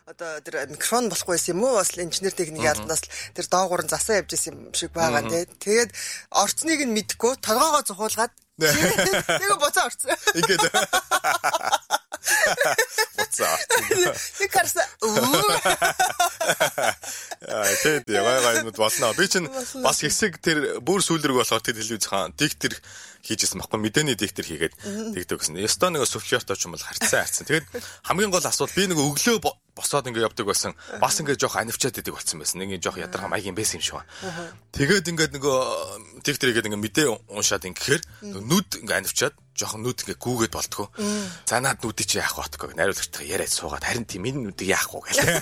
одоо тэр микрофон болохгүй юм уу? Бас инженер техникийн албанаас тэр доогуур нь засаа явж исэн юм шиг байгаа тий. Тэгээд орцныг нь мэдэхгүй толгоогоо зухуулгаад тэгээ боцоо орцсон. Ингээд Тэг карса. Тэгэд яваа юмуд болно. Би чинь бас хэсэг тэр бүр сүүлрэг болохоор тэр телевиз хаан диктер хийжсэн байхгүй мэдээний диктер хийгээд тэгдэг гэсэн. Ёстой нэг суфлёртой ч юм бол харцсан. Тэгээд хамгийн гол асуудал би нэг өглөө босоод ингээд явдаг байсан. Бас ингээд жоох анивчаад идэг болсон байсан. Нэг жоох ядаргаа маягийн байсан юм шиг ба. Тэгээд ингээд нөгөө диктер хийгээд ингээд мэдээ уншаад ингээд нүд ингээд анивчаад жоохон нүд ингээ гүүгээд болтгоо. За наад нүдийг чи яах вэ? Найруулагчтай яриад суугаад харин тийм энэ нүдийг яах вэ гэх.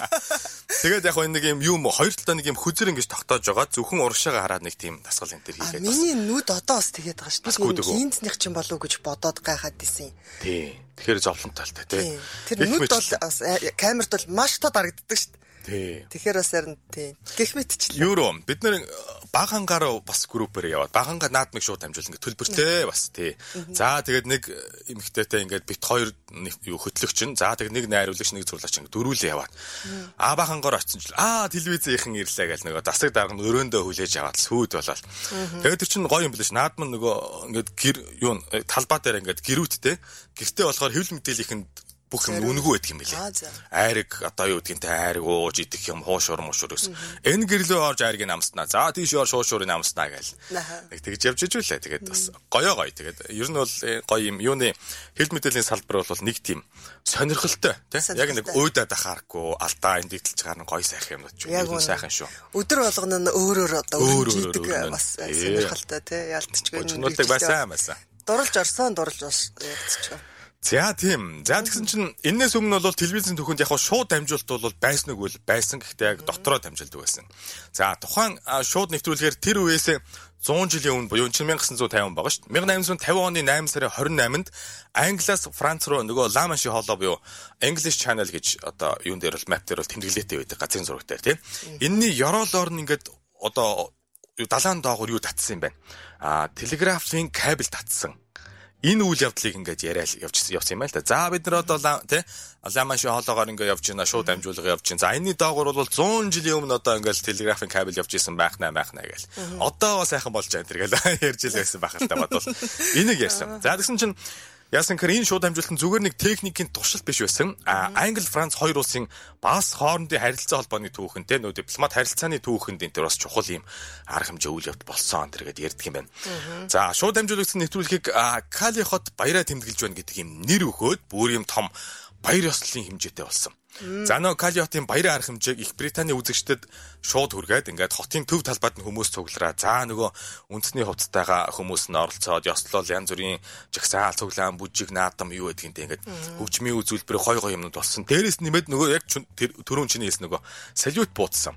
Тэгээд яг нэг юм юм хоёр талаа нэг юм хүзэр ингэж тогтоож байгаа. Зөвхөн урагшаага хараад нэг тийм дасгал энэ төр хийгээд. Миний нүд одоо бас тэгээд байгаа шүү дээ. Гинцнийх ч юм болов уу гэж бодоод гайхаад исэн. Тий. Тэгэхээр зовлонтойтой тий. Тэр нүд бол камерт бол маш тод харагддаг шүү дээ. Тий. Тэгэхээр бас харин тий. Гэх мэтчлээ. Юу бид нэр багангаар бас группээр яваад багангаа наадмыг шууд хамжуул ингээд төлбөртэй бас тий. За тэгээд нэг эмэгтэйтэй ингээд бит хоёр юу хөтлөгч нь за тэгээд нэг найруулагч нэг зурлаач ингээд дөрүүлээ яваад багангаар очсон ч телевизийнхэн ирлээ гэл нөгөө засаг дарга нь өрөөндөө хүлээж аваад сүйд болоод тэгээд тэр чинь гоё юм билээ ш наадам нь нөгөө ингээд гэр юу талбай дээр ингээд гэрүүттэй гэртээ болохоор хэвлэл мэдээллийнхэнд бүх юм үнэгүй байдаг юм билээ. Айраг одоо юу гэдгийг те айраг ууж идэх юм хуушур мушур гэсэн. Энэ гэрлөө орж айргийг намснаа. За тийш ор шуушурыг намснаа гээл. Нэг тэгж явж ижүүлээ. Тэгээд бас гоё. Тэгээд ер нь бол гоё юм. Юуны хэл мэдээллийн салбар бол нэг тийм сонирхолтой те. Яг нэг уйдаад ахааргүй алдаа энэ дэгдэлж гарна гоё сайхан юм гэж. Яг сайхан шүү. Өдөр болгоно нь өөрөөр одоо үржийдэг бас сонирхолтой те. Ялтчгүй. Чөнөөтэй байсан. Дурлж орсон ягдчихв. За тийм. За тэгсэн чинь энэс өмнө бол телевизийн түүхэнд яг шууд дамжуулалт бол байсан гэхдээ яг дотроо дамжуулдаг байсан. За тухайн шууд нэвтрүүлгээр тэр үеэс 100 жилийн өмнө буюу 1950 он байгаа шүү дээ. 1850 оны 8 сарын 28-нд Англиас Франц руу нөгөө Ла Манши хоолой буюу English Channel гэж одоо юун дээр бол map дээр бол тэмдэглэлтэй байдаг газрын зураг дээр тийм. Энэний ёроолоор нь ингээд одоо далайн доогуур юу татсан юм байна. Телеграфын кабель татсан. Энэ үйл явдлыг ингээд яриад явсан юм байна л да. За бид нар одоо тий Ламанши хоолоогоор ингээд явж байна. Шууд дамжуулга явж байна. За энэний доогуур бол 100 жилийн өмнө одоо ингээд телеграфын кабель явж исэн байхнаа гээл. Одоо бас сайхан болж байгаа энэ гэл ярьж л байсан байх л та бодвол. Энийг ярьсан. За тэгсэн чинь яасан гэхээр энэ шууд дамжуулалт зүгээр нэг техникийн туршилт биш байсан. Англи, Франц хоёр улсын бас хоорондын харилцаа холбооны түүхэнтэй нөө дипломат харилцааны түүхэнд энэ төр бас чухал юм арга хэмжээ үйл явдал болсон тэргээд ярьдаг юм байна. За шууд дамжуулагдсан нэвтрүүлгийг Кали хот баяраа тэмдэглэж байна гэдэг юм нэр өгөөд бүр юм том баяр ёслолын хэмжээтэй болсон. За нөө Кали хотын баярын арга хэмжээг Их Британий үзэгчдэд шууд хүргээд ингээд хотын төв талбайд нь хүмүүс цуглараа. За нөгөө үндэсний хувцастайгаа хүмүүс нь оролцоод ёслол янз бүрийн жагсаал цуглаан бүжиг наадам юу гэдгийг ингээд хөгжмийн үзүүлбэр гой юмнууд болсон. Дээрээс нэмээд нөгөө яг түрүүн чиний хэлсэн нөгөө салют буудсан.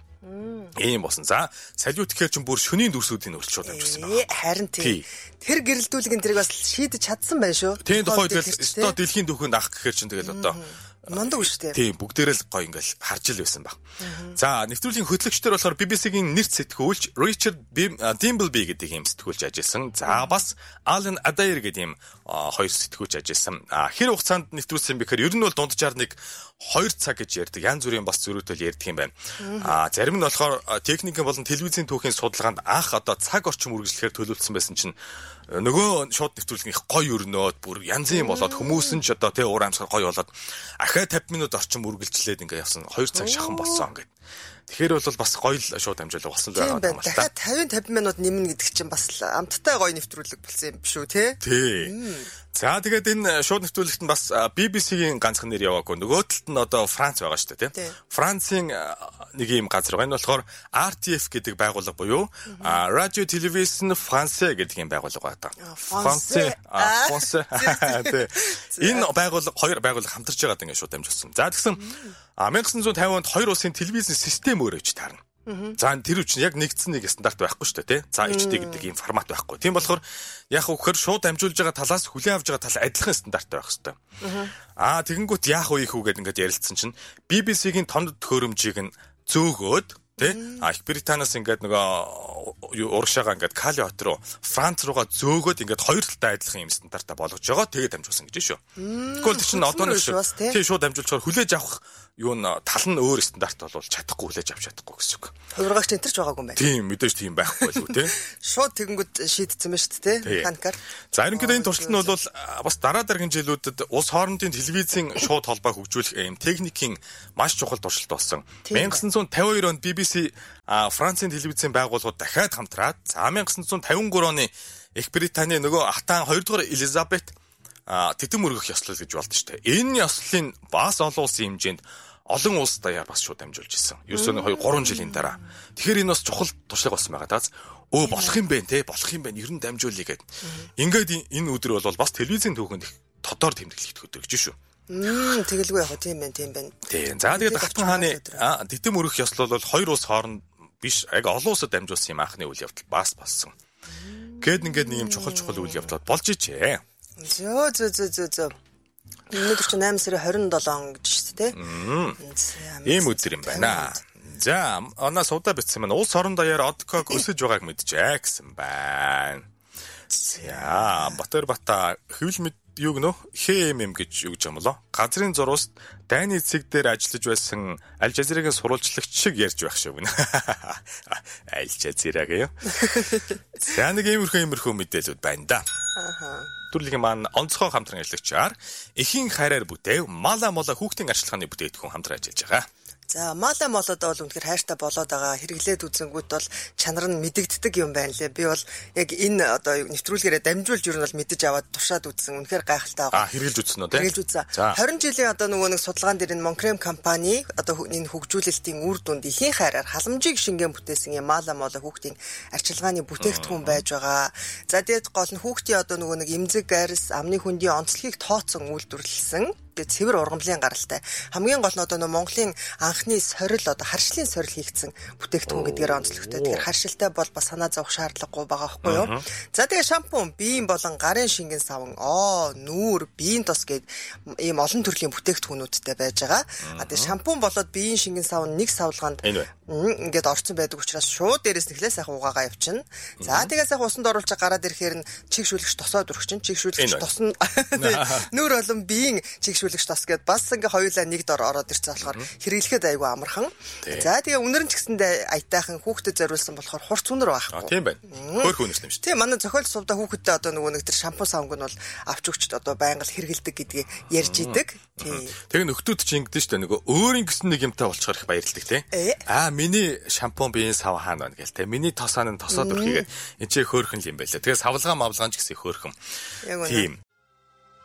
Ийм болсон. За салют гэхээр чинь бүр шөнийн дүрсүүдийн өрчлөж амжуулсан байна. Харин тийм. Тэр гэрэлтүүлэг энэ тэрийг бас шийдэж чадсан байх шүү. Тийм тухай тэгэл өстой дэлхийн түүхэнд ах гэхээр чинь тэгэл одоо мундаг шүү дээ. Тийм бүгдээрээ л гоё ингээл харж ил байсан баг. За нэвтрүүлгийн хөтлөгчдөр болохоор BBC-гийн нэрт сэтгүүлч Richard Dimbleby гэдэг юм сэтгүүлч ажилласан. За бас Alan Adair гэдэг юм хоёр сэтгүүлч ажилласан. Хэр хугацаанд нэвтрүүлсэн бэхээр ер нь бол дунджаар нэг 2 цаг гэж ярьдаг. Янз бүрийн бас зөрүүтэл ярьдаг юм байна. Зарим нь болохоор техникийн болон телевизийн түүхийн судалгаанд анх одоо цаг орчим үргэлжлэхээр төлөвлөсөн байсан чинь нөгөө шууд нэвтрүүлгийнх гоё өрнөөд бүр янзын болоод хүмүүс нь ч одоо тий уур амьсгал гоё болоод ахаа 50 минут орчим үргэлжлээд ингээ явсан 2 цаг шахан болсон ингээд. Тэгэхээр бол бас гоё л шууд амжуулга болсон байгаа юм байна. Дахиад 50 минут нэмнэ гэдэг чинь бас амттай гоё нэвтрүүлэг болсон юм биш үү те? Тий. За тэгээд энэ шууд нэвтрүүлэгт нь бас BBC-гийн ганцхан нэр яваагүй. Нөгөө талд нь одоо Франц байгаа шүү дээ тий. Францын нэг юм газар байгаа. Энэ болохоор RTF гэдэг байгууллага буюу Radio Télévision Français гэдэг юм байгууллага байна. Français. Энэ байгууллага хоёр байгууллага хамтарч байгаад ингэ шууд дамжуулсан. За тэгсэн 1950 онд хоёр улсын телевизийн систем өөрөж таарна. За тэр үчин яг нэгдсэн нэг стандарт байхгүй шүү дээ тий. За HD гэдэг ийм формат байхгүй. Тийм болохоор яг вөхөр шууд дамжуулж байгаа талаас хүлээн авч байгаа тал адилхан стандарт байх хэрэгтэй. Тэгэнгүүт яах вэ хүү гэдэг ингээд ярилцсан чинь BBC-гийн томд төхөөрөмжийг нь зөөгөөд тий. Их Британаас ингээд нөгөө урагшаага ингээд Кали хот руу Франц руугаа зөөгөөд ингээд хоёр талтай адилхан юм стандартаа болгож байгаа. Тэгээд дамжуулсан гэж шүү. Тэгвэл чинь одоо нэг шүү. Тий шууд дамжуулчаар хүлээж авах юу н тал нь өөр стандарт бол чадахгүй хүлээж авч чадахгүй гэсэн үг. Хувиргаагч энтерч байгаагүй юм байна. Тийм мэдээж тийм байхгүй л үү тий. Шууд тэгэнгүүт шийдсэн байна шүү дээ танкаар. За ерөнхийдөө энэ туршилт нь бол бас дараа дараагийн жилүүдэд улс хоорондын телевизийн шууд холбоо хөгжүүлэх юм техникийн маш чухал туршилт болсон. 1952 онд BBC Францын телевизийн байгууллагууд дахиад хамтраад 1953 оны Их Британий нөгөө хатаан 2 дугаар Элизабет тэтэм өргөх ёслол гэж болд нь шүү дээ. Энэ ёслолын бас олон улсын хэмжээнд олон улс даяар бас шууд дамжуулж ирсэн. Ерөөсөө 2-3 жилийн дараа. Тэгэхээр энэ бас чухал туршлага болсон байгаа даа. Болох юм бэ те болох юм байна. Ер нь дамжуулъя гэд. Ингээд энэ өдөр бол бас телевизийн түүхэнд их тодор тэмдэглэх өдөр гэж шүү. Тэгэлгүй яг тийм байна. Тийм. За тэгээд Хатан хааны тэтэм өргөх ёслол бол хоёр улс хооронд биш яг олон улсад дамжуулсан юм анхны үйл явдал бас болсон. Гэт ингээд нэг юм чухал үйл явдал болж ичээ. Зөө. Өнөөдөр чинь 8 сарын 27 гэж шүү дээ. Ийм өдөр юм байна. За, оноо суудаа битсэн маань улс орон даяар одког өсөж байгааг мэджээ гэсэн байна. За, Батэрбата хэвлэл мэд юу гэнэ? ХММ гэж юу гэж юм болоо. Газрын зурвас дайны эцэг дээр ажиллаж байсан Аль Жазирагийн сурвалжлагч шиг ярьж байх шүү гэнэ. Аль Жазираг юу? За нэг иймэрхүү мэдээлүүд байна да. Төрлийн маань онцгой хамтран ажиллагчаар эхийн хайраар бүтээв мала мола хүүхдийн арчилгааны бүтээгдэхүүн хамтран ажиллаж байгаа. За мала молод бол үнэхээр хайртай болоод байгаа. Хэрэглээд үзэнгүүт бол чанар нь мэдэгддэг юм байна лээ. Би бол яг энэ одоо нэвтрүүлгээрээ дамжуулж юу нь бол мэдэж аваад туршаад үзсэн. Үнэхээр гайхалтай байгаа. Хэрэглэж үзсэн үү те? Хэрэглэж үзсэн. 20 жилийн одоо нөгөө нэг судалгаан дээр энэ Монкрем компани одоо энэ хөгжүүлэлтийн үр дүнд эхийн хайраар халамжийг шингэн бүтээсэн юм мала мола хүүхдийн арчилгааны бүтээгдэхүүн байж байгаа. За тэгээд гол нь хүүхдийн одоо нөгөө нэг эмзэг арьс, амны хөндийн онцлогийг тооцсон үйлдвэрлэсэн. Тэгээд цэвэр ургамлын гаралтай. Хамгийн гол нь одоо Монголын анхны сорил одоо харшлын сорил хийгдсэн бүтээгдэхүүн гэдгээр онцлогтой. Тэгэхээр харшилтай бол бас санаа зовох шаардлагагүй байгаа байхгүй юу? За тэгээд шампунь, биеийн болон гарын шингэн савн, нүүр, биеийн тос гээд ийм олон төрлийн бүтээгдэхүүнүүдтэй байж байгаа. Тэгээд шампунь болоод биеийн шингэн савн нэг савлгаанд ингээд орцсон байдаг учраас шууд дээрээс нэхлээ сайхан угаагаа явчихна. За тэгээд сайхан усанд оруулж гараад ирэхээр нь чигшүүлэгч тосоод өргөчин. Чигшүүлэгч тос нь нүүр болон биеийн чигшүүлэгч тос гээд бас ингээ хоёулаа нэг дор ороод ирсэн болохоор хэрэглэхэд айгүй амархан. За тэгээ үнэр нь ч гэсэндээ аятайхан хүүхдэд зориулсан болохоор хурц үнэр байхгүй. Тийм байна. Хөөх үнэрс юм шүү. Тийм манай зохиол сувда хүүхэдтэй одоо нөгөө нэг тэр шампунь савнг нь бол авч өгчд одоо байнга л хэрэгэлдэг гэдгийг ярьж идэг. Тийм. Тэгээ нөхдүүд чи ингэдэж шүү дээ нөгөө өөрийн гэсэн нэг юмтай болчихоор их баярлдаг тий. Миний шампунь биеийн сав хаана байна гээл те. Миний тосаан нь тосоод өрхийгээд энэ чи хөөхөн юм байлаа. Тэгээ савлгаа мавлгаан ч гэсэн хөөхөн. Тийм.